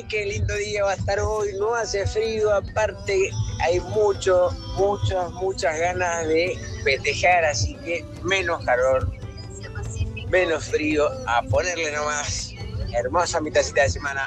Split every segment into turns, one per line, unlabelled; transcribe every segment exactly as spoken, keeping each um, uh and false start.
Oli, qué lindo día va a estar hoy, no hace frío, aparte hay mucho, muchas, muchas ganas de festejar, así que menos calor, menos frío, a ponerle nomás. Hermosa mitadcita de semana.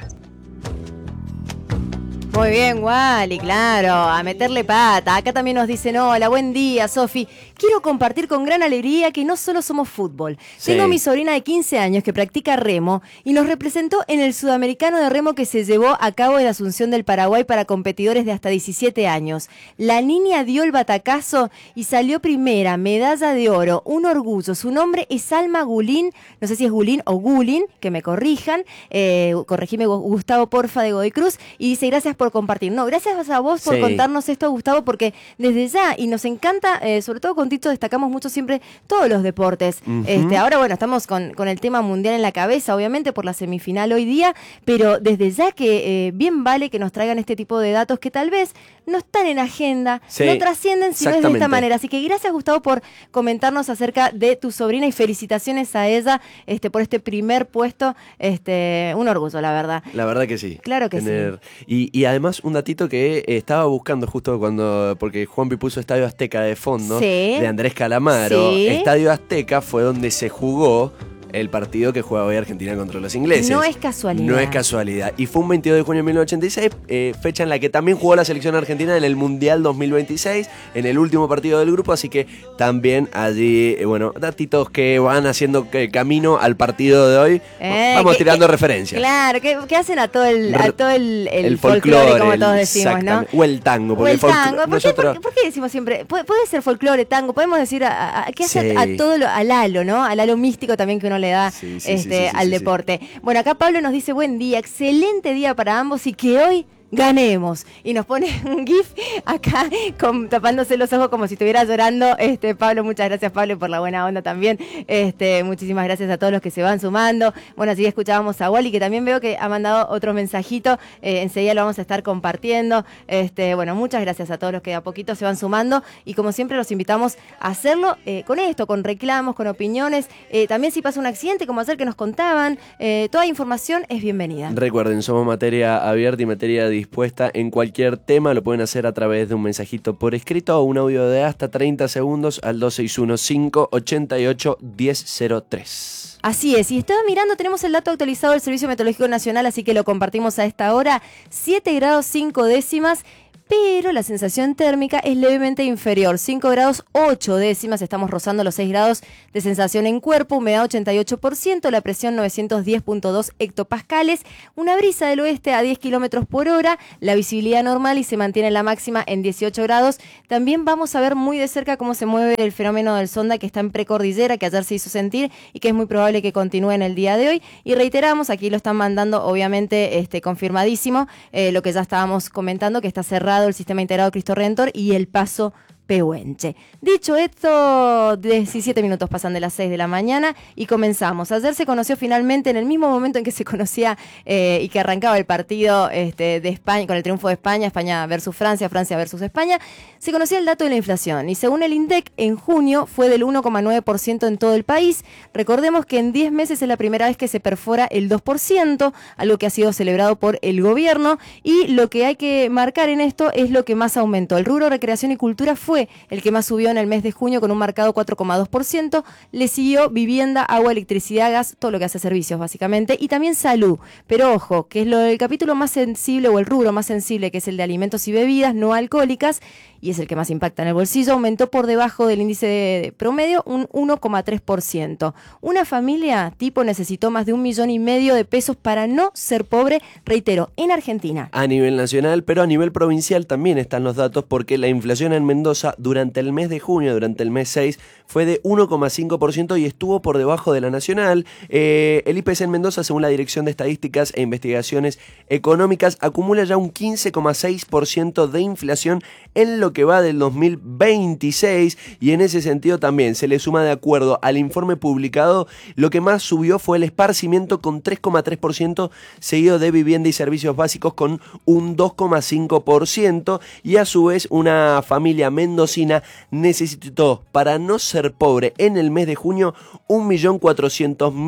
Muy bien, Wally, claro, a meterle pata. Acá también nos dicen, hola, buen día, Sofi. Quiero compartir con gran alegría que no solo somos fútbol. Sí. Tengo a mi sobrina de quince años que practica remo y nos representó en el Sudamericano de Remo que se llevó a cabo en Asunción del Paraguay para competidores de hasta diecisiete años. La niña dio el batacazo y salió primera, medalla de oro, un orgullo. Su nombre es Alma Gulín, no sé si es Gulín o Gulín, que me corrijan. Eh, corregime, Gustavo, porfa, de Godoy Cruz. Y dice, gracias por compartir. No, gracias a vos por sí. contarnos esto, Gustavo, porque desde ya, y nos encanta, eh, sobre todo con Tito destacamos mucho siempre todos los deportes. Uh-huh. Este, ahora, bueno, estamos con, con el tema mundial en la cabeza, obviamente, por la semifinal hoy día, pero desde ya que eh, bien vale que nos traigan este tipo de datos que tal vez no están en agenda, sí, no trascienden si no es de esta manera. Así que gracias, Gustavo, por comentarnos acerca de tu sobrina y felicitaciones a ella este, por este primer puesto. Este, un orgullo, la verdad.
La verdad que sí.
Claro que
Tener...
sí.
Y, y además, un datito que eh, estaba buscando justo cuando, porque Juanpi puso Estadio Azteca de fondo, sí. de Andrés Calamaro. Sí. Estadio Azteca fue donde se jugó el partido que juega hoy Argentina contra los ingleses.
No es casualidad.
No es casualidad. Y fue un veintidós de junio de mil novecientos ochenta y seis, eh, fecha en la que también jugó la selección argentina en el Mundial dos mil veintiséis, en el último partido del grupo, así que también allí, eh, bueno, datitos que van haciendo que, camino al partido de hoy. Eh, Vamos que, tirando
que,
referencias.
Claro, que, que hacen a todo el, a todo el, el, el folclore, folclore, como todos decimos, ¿no?
O el tango.
Porque o el tango. ¿Por, nosotros... ¿por, qué, ¿Por qué decimos siempre? Puede, puede ser folclore, tango, podemos decir a, a, que hace sí. a todo lo, al halo, ¿no? Al halo místico también que uno le da. Sí, sí, Este, sí, sí, sí, al sí, deporte. Sí. Bueno, acá Pablo nos dice buen día, excelente día para ambos y que hoy ganemos. Y nos pone un gif acá con, tapándose los ojos como si estuviera llorando. Este, Pablo, muchas gracias, Pablo, por la buena onda también. Este, muchísimas gracias a todos los que se van sumando. Bueno, así escuchábamos a Wally, que también veo que ha mandado otro mensajito. Eh, enseguida lo vamos a estar compartiendo. Este, bueno, muchas gracias a todos los que a poquito se van sumando. Y como siempre, los invitamos a hacerlo eh, con esto, con reclamos, con opiniones. Eh, también si pasa un accidente, como ayer que nos contaban, eh, toda información es bienvenida.
Recuerden, somos materia abierta y materia dispuesta en cualquier tema. Lo pueden hacer a través de un mensajito por escrito o un audio de hasta treinta segundos al dos seis uno, cinco ocho ocho, uno cero cero tres.
Así es, y estaba mirando, tenemos el dato actualizado del Servicio Meteorológico Nacional, así que lo compartimos a esta hora. siete grados cinco décimas. Pero la sensación térmica es levemente inferior, cinco grados ocho décimas, estamos rozando los seis grados de sensación en cuerpo, humedad ochenta y ocho por ciento, la presión novecientos diez punto dos hectopascales, una brisa del oeste a diez kilómetros por hora, la visibilidad normal y se mantiene la máxima en dieciocho grados. También vamos a ver muy de cerca cómo se mueve el fenómeno del Sonda, que está en precordillera, que ayer se hizo sentir y que es muy probable que continúe en el día de hoy. Y reiteramos, aquí lo están mandando obviamente este, confirmadísimo, eh, lo que ya estábamos comentando, que está cerrado el Sistema Integrado Cristo Redentor y el Paso Pehuenche. Dicho esto, diecisiete minutos pasan de las seis de la mañana y comenzamos. Ayer se conoció finalmente, en el mismo momento en que se conocía eh, y que arrancaba el partido este, de España, con el triunfo de España, España versus Francia, Francia versus España, se conocía el dato de la inflación y según el INDEC, en junio fue del uno coma nueve por ciento en todo el país. Recordemos que en diez meses es la primera vez que se perfora el dos por ciento, algo que ha sido celebrado por el gobierno, y lo que hay que marcar en esto es lo que más aumentó. El rubro recreación y cultura fue el que más subió en el mes de junio con un marcado cuatro coma dos por ciento, le siguió vivienda, agua, electricidad, gas, todo lo que hace servicios básicamente, y también salud. Pero ojo, que es lo del capítulo más sensible o el rubro más sensible, que es el de alimentos y bebidas no alcohólicas, y es el que más impacta en el bolsillo, aumentó por debajo del índice de promedio un uno coma tres por ciento. Una familia tipo necesitó más de un millón y medio de pesos para no ser pobre, reitero, en Argentina.
A nivel nacional, pero a nivel provincial también están los datos, porque la inflación en Mendoza durante el mes de junio, durante el mes seis, fue de uno coma cinco por ciento y estuvo por debajo de la nacional. Eh, el I P C en Mendoza, según la Dirección de Estadísticas e Investigaciones Económicas, acumula ya un quince coma seis por ciento de inflación en lo que va del dos mil veintiséis, y en ese sentido también se le suma, de acuerdo al informe publicado, lo que más subió fue el esparcimiento con tres coma tres por ciento, seguido de vivienda y servicios básicos con un dos coma cinco por ciento, y a su vez una familia mendocina necesitó, para no ser pobre en el mes de junio, un millón cuatrocientos mil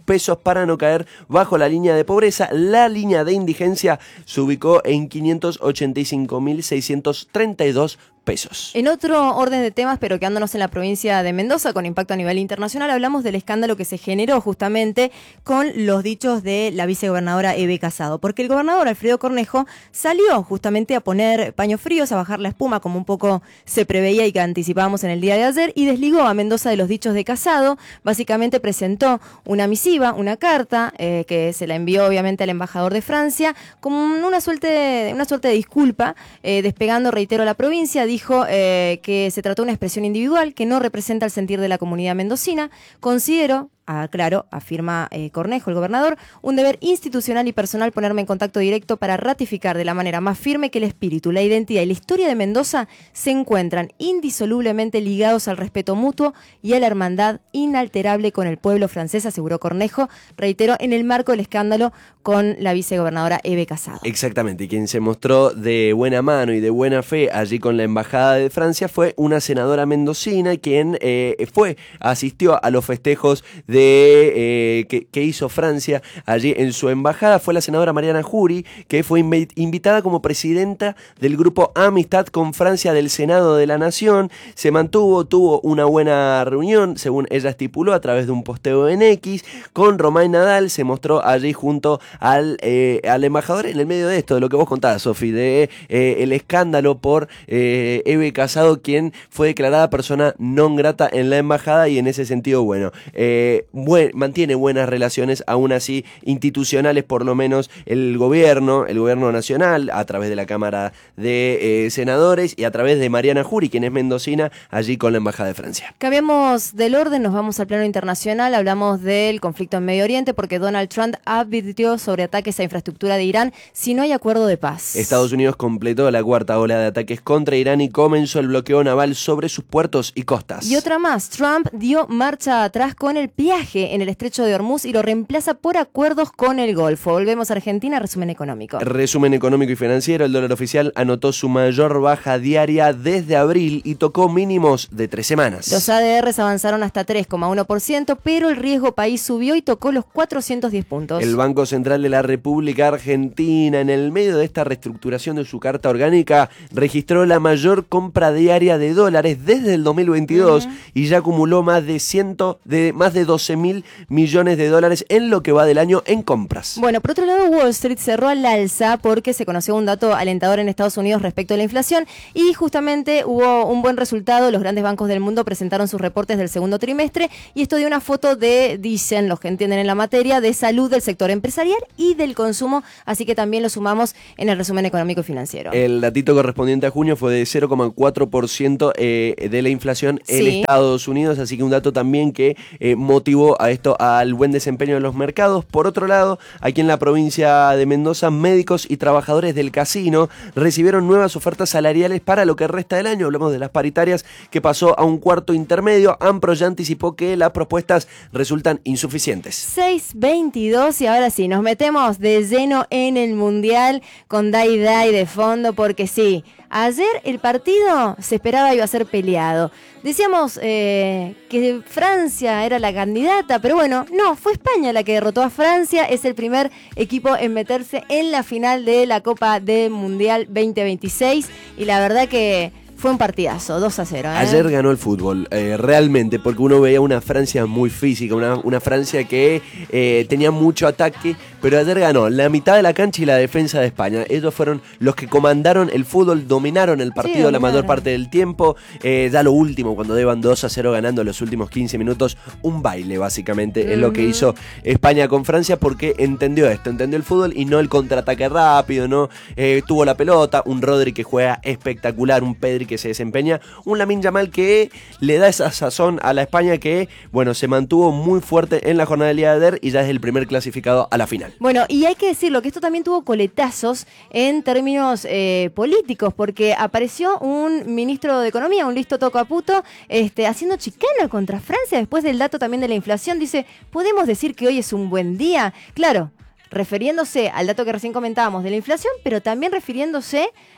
pesos para no caer bajo la línea de pobreza. La línea de indigencia se ubicó en quinientos ochenta y cinco mil seiscientos treinta y dos pesos.
En otro orden de temas, pero quedándonos en la provincia de Mendoza, con impacto a nivel internacional, hablamos del escándalo que se generó justamente con los dichos de la vicegobernadora Eve Casado, porque el gobernador Alfredo Cornejo salió justamente a poner paños fríos, a bajar la espuma, como un poco se preveía y que anticipábamos en el día de ayer, y desligó a Mendoza de los dichos de Casado. Básicamente presentó una misiva, una carta, eh, que se la envió obviamente al embajador de Francia, como una suerte de, una suerte de disculpa, eh, despegando, reitero, a la provincia. Dijo eh, que se trató de una expresión individual que no representa el sentir de la comunidad mendocina. Considero, ah, claro, afirma eh, Cornejo, el gobernador, un deber institucional y personal ponerme en contacto directo para ratificar de la manera más firme que el espíritu, la identidad y la historia de Mendoza se encuentran indisolublemente ligados al respeto mutuo y a la hermandad inalterable con el pueblo francés, aseguró Cornejo, reitero, en el marco del escándalo con la vicegobernadora Eve Casado.
Exactamente, y quien se mostró de buena mano y de buena fe allí con la embajada de Francia fue una senadora mendocina quien eh, fue, asistió a los festejos de eh, que, que hizo Francia allí en su embajada. Fue la senadora Mariana Jury, que fue inv- invitada como presidenta del grupo Amistad con Francia del Senado de la Nación. Se mantuvo, tuvo una buena reunión, según ella estipuló a través de un posteo en X, con Romain Nadal. Se mostró allí junto al, eh, al embajador en el medio de esto, de lo que vos contabas, Sofi, de eh, el escándalo por eh, Eve Casado, quien fue declarada persona non grata en la embajada, y en ese sentido, bueno, eh, buen, mantiene buenas relaciones, aún así institucionales, por lo menos el gobierno, el gobierno nacional, a través de la Cámara de eh, Senadores y a través de Mariana Jury, quien es mendocina, allí con la embajada de Francia.
Cambiamos del orden, nos vamos al plano internacional, hablamos del conflicto en Medio Oriente, porque Donald Trump advirtió sobre ataques a infraestructura de Irán si no hay acuerdo de paz.
Estados Unidos completó la cuarta ola de ataques contra Irán y comenzó el bloqueo naval sobre sus puertos y costas.
Y otra más, Trump dio marcha atrás con el peaje en el estrecho de Hormuz y lo reemplaza por acuerdos con el Golfo. Volvemos a Argentina, resumen económico.
Resumen económico y financiero, el dólar oficial anotó su mayor baja diaria desde abril y tocó mínimos de tres semanas.
Los A D Rs avanzaron hasta tres coma uno por ciento, pero el riesgo país subió y tocó los cuatrocientos diez puntos.
El Banco Central de la República Argentina, en el medio de esta reestructuración de su carta orgánica, registró la mayor compra diaria de dólares desde el dos mil veintidós uh-huh. y ya acumuló más de ciento, de más de doce mil millones de dólares en lo que va del año en compras.
Bueno, por otro lado, Wall Street cerró al alza porque se conoció un dato alentador en Estados Unidos respecto a la inflación y justamente hubo un buen resultado. Los grandes bancos del mundo presentaron sus reportes del segundo trimestre y esto dio una foto de, dicen los que entienden en la materia, de salud del sector empresarial y del consumo, así que también lo sumamos en el resumen económico y financiero.
El datito correspondiente a junio fue de cero coma cuatro por ciento eh, de la inflación en
sí.
Estados Unidos, así que un dato también que eh, motivó a esto al buen desempeño de los mercados. Por otro lado, aquí en la provincia de Mendoza, médicos y trabajadores del casino recibieron nuevas ofertas salariales para lo que resta del año. Hablamos de las paritarias, que pasó a un cuarto intermedio. Ampro ya anticipó que las propuestas resultan insuficientes.
seis veintidós y ahora sí, nos metemos de lleno en el Mundial con Dai Dai de fondo, porque sí, ayer el partido se esperaba iba a ser peleado. Decíamos eh, que Francia era la candidata, pero bueno, no, fue España la que derrotó a Francia. Es el primer equipo en meterse en la final de la Copa del Mundial veinte veintiséis y la verdad que fue un partidazo, dos a cero. ¿eh?
Ayer ganó el fútbol, eh, realmente, porque uno veía una Francia muy física, una, una Francia que eh, tenía mucho ataque, pero ayer ganó la mitad de la cancha y la defensa de España. Ellos fueron los que comandaron el fútbol, dominaron el partido sí, la mayor parte del tiempo. Eh, ya lo último, cuando iban dos a cero ganando los últimos quince minutos, un baile básicamente uh-huh. es lo que hizo España con Francia, porque entendió esto, entendió el fútbol y no el contraataque rápido, no eh, tuvo la pelota, un Rodri que juega espectacular, un Pedri que se desempeña, un Lamine Yamal que le da esa sazón a la España que, bueno, se mantuvo muy fuerte en la jornada del día de ayer y ya es el primer clasificado a la final.
Bueno, y hay que decirlo que esto también tuvo coletazos en términos eh, políticos, porque apareció un ministro de Economía, un listo tocaputo, este, haciendo chicana contra Francia después del dato también de la inflación. Dice, ¿podemos decir que hoy es un buen día? Claro, refiriéndose al dato que recién comentábamos de la inflación, pero también refiriéndose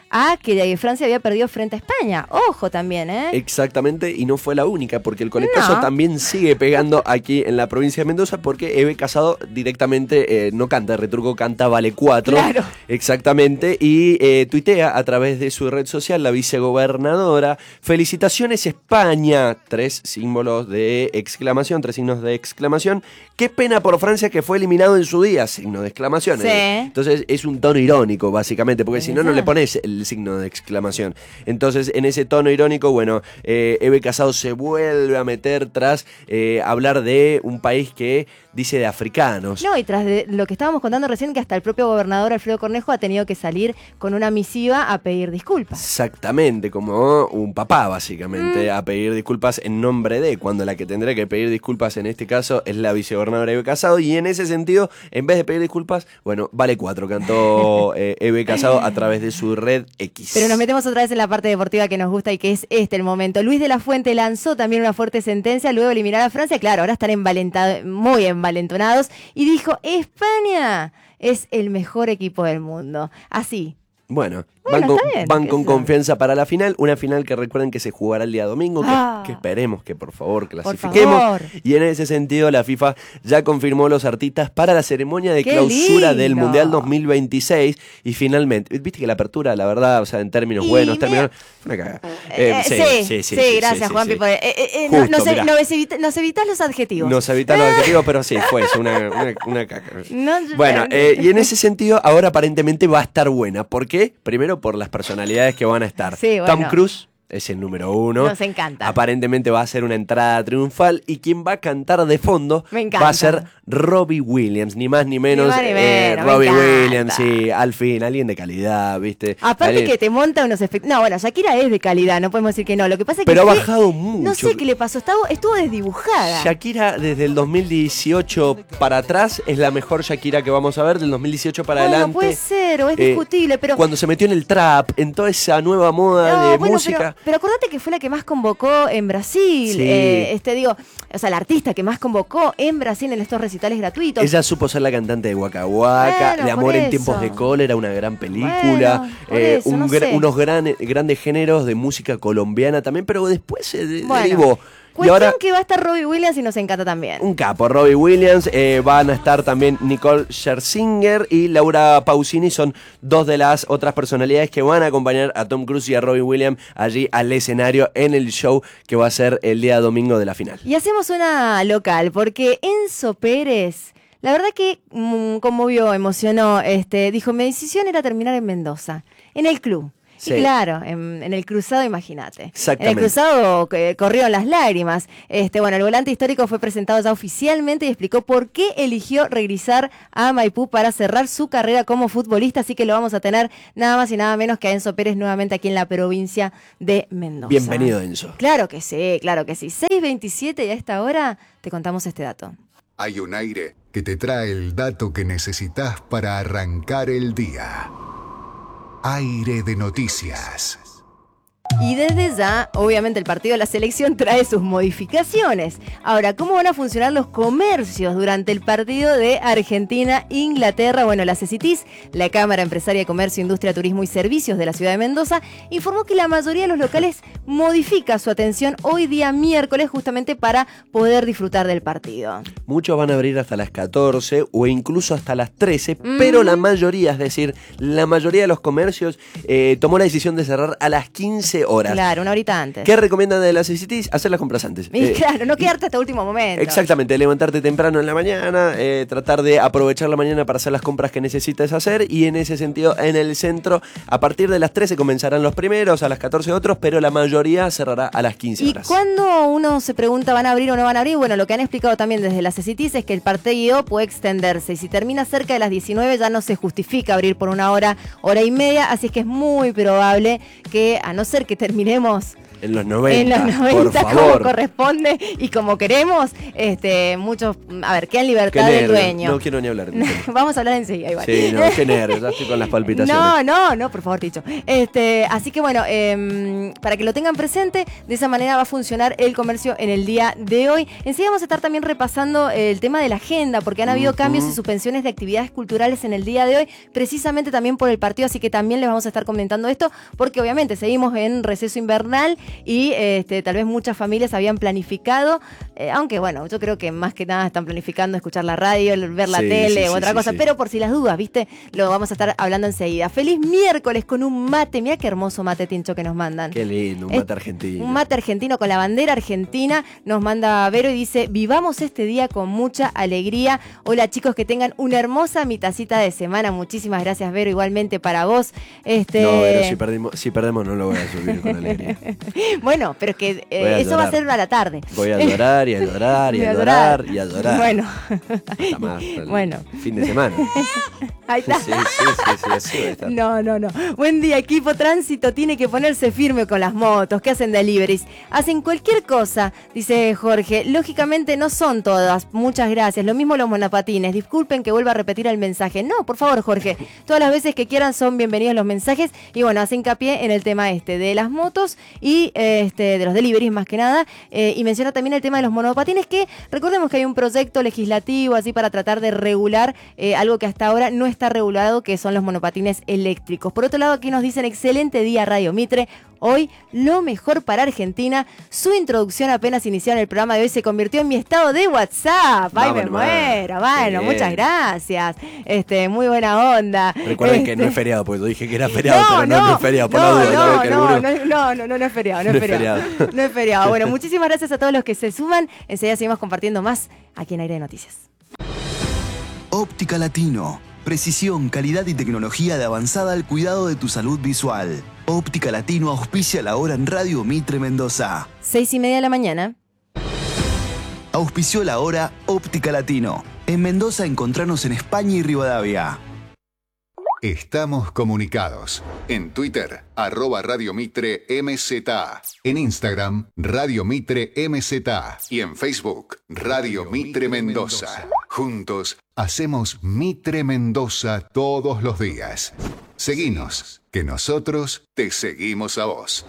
a que Francia había perdido frente a España. Ojo también, ¿eh?
Exactamente, y no fue la única, porque el coletazo
No.
también sigue pegando aquí en la provincia de Mendoza, porque Eve Casado directamente eh, no canta, Retruco canta Vale cuatro.
Claro.
Exactamente, y eh, tuitea a través de su red social, la vicegobernadora: felicitaciones España, tres símbolos de exclamación, tres signos de exclamación. Qué pena por Francia que fue eliminado en su día, signo de exclamación.
Sí.
Eh. Entonces es un tono irónico, básicamente, porque si no, no le
Exacto.
pones el signo de exclamación. Entonces, en ese tono irónico, bueno, eh, Eve Casado se vuelve a meter tras eh, hablar de un país que dice de africanos.
No, y tras de lo que estábamos contando recién, que hasta el propio gobernador Alfredo Cornejo ha tenido que salir con una misiva a pedir disculpas.
Exactamente, como un papá, básicamente,
Mm.
a pedir disculpas en nombre de, cuando la que tendrá que pedir disculpas en este caso es la vicegobernadora Eve Casado, y en ese sentido, en vez de pedir disculpas, bueno, Vale cuatro, cantó eh, Eve Casado a través de su red X.
Pero nos metemos otra vez en la parte deportiva que nos gusta y que es este el momento. Luis de la Fuente lanzó también una fuerte sentencia luego de eliminar a Francia. Claro, ahora están envalentados, muy envalentonados. Y dijo: España es el mejor equipo del mundo. Así.
Bueno,
Bueno,
van, con,
está bien,
van
qué
con
sé yo.
confianza para la final, una final que recuerden que se jugará el día domingo, que,
Ah.
que esperemos que por favor
Por
clasifiquemos.
favor.
Y en ese sentido la FIFA ya confirmó los artistas para la ceremonia de
¡Qué
clausura del
lindo!
Mundial dos mil veintiséis, y finalmente, viste que la apertura, la verdad, o sea, en términos
Y
buenos,
me-
términos, fue una cagada.
Eh,
Eh,
sí, sí, gracias,
sí,
Juanpi.
sí.
por- eh, eh, eh,
Justo,
nos,
mirá.
nos evita- nos evitas los adjetivos.
Nos evitan los adjetivos, pero sí, fue eso, una, una, una caca.
No,
Bueno, eh, y en ese sentido, ahora aparentemente va a estar buena. ¿Por qué? Primero, por las personalidades que van a estar.
Sí,
Tom
bueno.
Cruise es el número uno.
Nos encanta.
Aparentemente va a ser una entrada triunfal, y quien va a cantar de fondo
Me encanta.
va a ser Robbie Williams, ni más ni menos.
Ni más ni
eh,
menos, me
Robbie
encanta.
Williams, sí, al fin, alguien de calidad, ¿viste?
Aparte
Alguien-
que te monta unos efectos. No, bueno, Shakira es de calidad, no podemos decir que no. Lo que pasa es que.
Pero ha
fue-
bajado mucho.
No sé qué le pasó, estaba, estuvo desdibujada.
Shakira desde el dos mil dieciocho para atrás es la mejor Shakira que vamos a ver, del dos mil dieciocho para
Bueno,
adelante.
puede ser, o es
Eh,
discutible, pero.
Cuando se metió en el trap, en toda esa nueva moda
No,
de
bueno,
música.
Pero, pero acordate que fue la que más convocó en Brasil.
Sí.
eh, este digo, o sea, la artista que más convocó en Brasil en estos recitales gratuitos.
Ella supo ser la cantante de Waka Waka,
Bueno,
de Amor
por
en
eso.
tiempos de cólera, una gran película.
Bueno, por
eh,
eso,
un
no
gra-
sé.
unos gran- grandes géneros de música colombiana también, pero después se de-
Bueno,
derivó. Y
Cuestión
ahora,
que va a estar Robbie Williams y nos encanta también.
un capo, Robbie Williams, eh, van a estar también Nicole Scherzinger y Laura Pausini, son dos de las otras personalidades que van a acompañar a Tom Cruise y a Robbie Williams allí al escenario en el show que va a ser el día domingo de la final.
Y hacemos una local, porque Enzo Pérez, la verdad que mm, conmovió, emocionó, este, dijo: mi decisión era terminar en Mendoza, en el club.
Sí.
Y claro, en, en el cruzado, imagínate.
Exactamente.
En el cruzado eh, corrieron las lágrimas. Este, bueno, el volante histórico fue presentado ya oficialmente y explicó por qué eligió regresar a Maipú para cerrar su carrera como futbolista. Así que lo vamos a tener nada más y nada menos que a Enzo Pérez nuevamente aquí en la provincia de Mendoza.
Bienvenido, Enzo.
Claro que sí, claro que sí. seis veintisiete y a esta hora te contamos este dato.
Hay un aire que te trae el dato que necesitas para arrancar el día. Aire de noticias.
Y desde ya, obviamente, el partido de la selección trae sus modificaciones. Ahora, ¿cómo van a funcionar los comercios durante el partido de Argentina-Inglaterra? Bueno, la CECITIS, la Cámara Empresaria de Comercio, Industria, Turismo y Servicios de la ciudad de Mendoza, informó que la mayoría de los locales modifica su atención hoy día miércoles justamente para poder disfrutar del partido.
Muchos van a abrir hasta las catorce o incluso hasta las trece, pero la mayoría, es decir, la mayoría de los comercios eh, tomó la decisión de cerrar a las quince horas.
Claro, una horita antes.
¿Qué recomiendan de las CECITIS? Hacer las compras antes.
Y
Eh,
claro, no quedarte hasta último momento.
Exactamente, levantarte temprano en la mañana, eh, tratar de aprovechar la mañana para hacer las compras que necesites hacer, y en ese sentido, en el centro, a partir de las trece comenzarán los primeros, a las catorce otros, pero la mayoría cerrará a las quince
Y
horas.
cuando uno se pregunta, ¿van a abrir o no van a abrir? Bueno, lo que han explicado también desde la CECITIS es que el partido puede extenderse, y si termina cerca de las diecinueve ya no se justifica abrir por una hora, hora y media, así es que es muy probable que, a no ser que terminemos
En los noventa,
en los noventa
por favor.
como corresponde y como queremos, este, muchos, a ver, qué libertad
Qué
del
nervio.
dueño.
No quiero ni hablar.
Vamos a hablar enseguida igual.
Sí, no, qué nervio, ya estoy con las palpitaciones.
No, no, no, por favor, Ticho. Este, así que bueno, eh, para que lo tengan presente, de esa manera va a funcionar el comercio en el día de hoy. Enseguida vamos a estar también repasando el tema de la agenda, porque han habido uh-huh. cambios y suspensiones de actividades culturales en el día de hoy, precisamente también por el partido, así que también les vamos a estar comentando esto, porque obviamente seguimos en receso invernal y este, tal vez muchas familias habían planificado, eh, aunque bueno, yo creo que más que nada están planificando escuchar la radio, ver la
sí,
tele
sí,
u otra
sí,
cosa,
sí.
pero por si las dudas, ¿viste? Lo vamos a estar hablando enseguida. Feliz miércoles con un mate, mira qué hermoso mate, Tincho, que nos mandan.
Qué lindo, un mate argentino.
Un mate argentino con la bandera argentina, nos manda Vero y dice, vivamos este día con mucha alegría. Hola chicos, que tengan una hermosa mitacita de semana. Muchísimas gracias, Vero, igualmente para vos. Este...
No, Vero, si perdimos, si perdemos no lo voy a subir con alegría.
Bueno, pero es que eh, eso va a ser a la tarde.
Voy a llorar y a llorar y a llorar y a llorar.
Bueno.
Hasta más,
bueno.
Fin de semana.
Ahí está.
Sí, sí, sí, sí, así va a estar.
No, no, no. Buen día, equipo tránsito. Tiene que ponerse firme con las motos que hacen deliveries. Hacen cualquier cosa, dice Jorge. Lógicamente no son todas. Muchas gracias. Lo mismo los monopatines. Disculpen que vuelva a repetir el mensaje. No, por favor, Jorge. Todas las veces que quieran son bienvenidos los mensajes. Y bueno, hace hincapié en el tema este de las motos y este de los deliveries más que nada. Eh, y menciona también el tema de los monopatines, que recordemos que hay un proyecto legislativo así para tratar de regular eh, algo que hasta ahora no está regulado, que son los monopatines eléctricos. Por otro lado, aquí nos dicen excelente día Radio Mitre. Hoy lo mejor para Argentina. Su introducción apenas iniciada en el programa de hoy se convirtió en mi estado de WhatsApp. Ay, me muero. Bueno, muchas gracias. Este, muy buena onda.
Recuerden este... que no es feriado, porque yo dije que era feriado, no, pero no, no es feriado. Por
no,
la duda,
no,
no,
no, no, no, no, no, no es feriado, no, no es feriado. feriado. No es feriado. Bueno, muchísimas gracias a todos los que se suman. Enseguida seguimos compartiendo más aquí en Aire de Noticias.
Óptica Latino. Precisión, calidad y tecnología de avanzada al cuidado de tu salud visual. Óptica Latino auspicia la hora en Radio Mitre Mendoza.
Seis y media de la mañana.
Auspició la hora Óptica Latino. En Mendoza encontranos en España y Rivadavia.
Estamos comunicados. En Twitter, arroba Radio Mitre M Z. En Instagram, Radio Mitre M Z. Y en Facebook, Radio Mitre Mendoza. Juntos, hacemos Mitre Mendoza todos los días. Seguinos, que nosotros te seguimos a vos.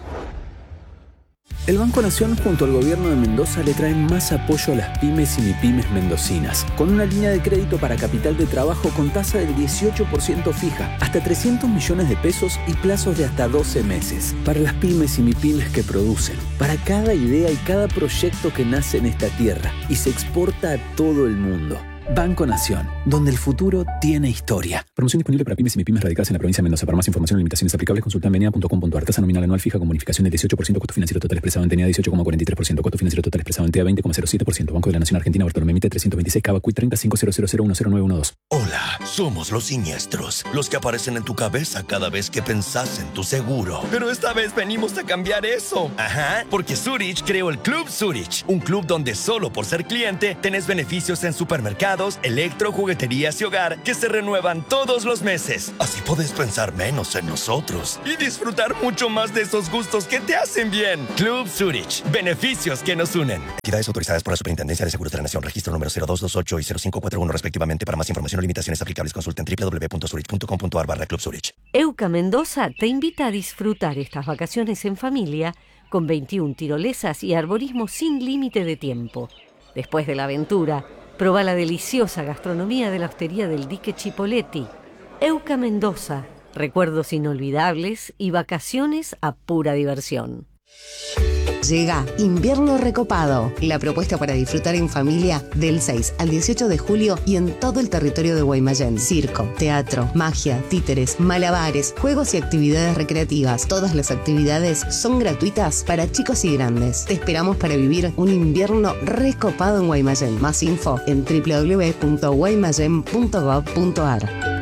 El Banco Nación junto al gobierno de Mendoza le traen más apoyo a las pymes y mipymes mendocinas, con una línea de crédito para capital de trabajo con tasa del dieciocho por ciento fija, hasta trescientos millones de pesos y plazos de hasta doce meses. Para las pymes y mipymes que producen, para cada idea y cada proyecto que nace en esta tierra y se exporta a todo el mundo. Banco Nación, donde el futuro tiene historia. Promoción disponible para pymes y mipymes radicadas en la provincia de Mendoza. Para más información o limitaciones aplicables, consulta en menea punto com punto ar. Tasa nominal anual fija con bonificación del dieciocho por ciento. Costo financiero total expresado en T E A dieciocho coma cuarenta y tres por ciento. Costo financiero total expresado en T E A veinte coma cero siete por ciento. Banco de la Nación Argentina, Bartolomé Mitre trescientos veintiséis, Cava Cuit treinta, cinco cero cero cero uno cero nueve uno dos.
Hola, somos los siniestros, los que aparecen en tu cabeza cada vez que pensás en tu seguro. Pero esta vez venimos a cambiar eso. Ajá, porque Zurich creó el Club Zurich, un club donde solo por ser cliente tenés beneficios en supermercados, electro, jugueterías y hogar que se renuevan todos los meses. Así podés pensar menos en nosotros y disfrutar mucho más de esos gustos que te hacen bien. Club Zurich. Beneficios que nos unen. Entidades autorizadas por la Superintendencia de Seguros de la Nación. Registro número cero dos dos ocho y cero cinco cuatro uno respectivamente. Para más información o limitaciones aplicables consulten doble u doble u doble u punto zurich punto com punto ar barra Club Zurich.
Euca Mendoza te invita a disfrutar estas vacaciones en familia con veintiuna tirolesas y arborismo sin límite de tiempo. Después de la aventura, proba la deliciosa gastronomía de la hostería del Dique Chipoletti. Euca Mendoza, recuerdos inolvidables y vacaciones a pura diversión.
Llega Invierno Recopado, la propuesta para disfrutar en familia del seis al dieciocho de julio y en todo el territorio de Guaymallén. Circo, teatro, magia, títeres, malabares, juegos y actividades recreativas. Todas las actividades son gratuitas para chicos y grandes. Te esperamos para vivir un invierno recopado en Guaymallén. Más info en doble u doble u doble u punto guaymallén punto gob punto ar.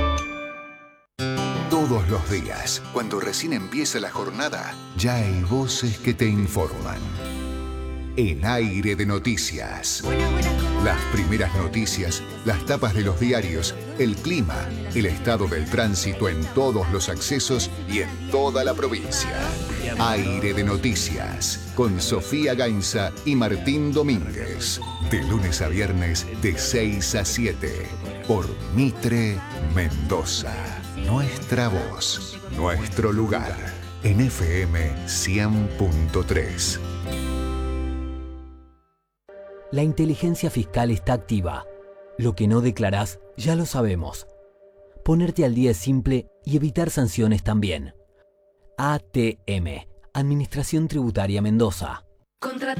Todos los días, cuando recién empieza la jornada, ya hay voces que te informan. En Aire de Noticias.
Buenas, buenas, ¿cómo
Las primeras noticias, las tapas de los diarios, el clima, el estado del tránsito en todos los accesos y en toda la provincia. Aire de Noticias, con Sofía Gainza y Martín Domínguez. De lunes a viernes, de seis a siete. Por Mitre Mendoza. Nuestra voz, nuestro lugar. En F M cien punto tres.
La inteligencia fiscal está activa. Lo que no declarás, ya lo sabemos. Ponerte al día es simple y evitar sanciones también. A T M, Administración Tributaria Mendoza.